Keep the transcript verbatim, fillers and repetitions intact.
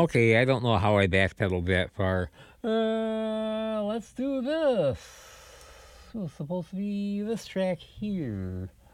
Okay, I don't know how I backpedaled that far. Uh, let's do this. It was supposed to be this track here.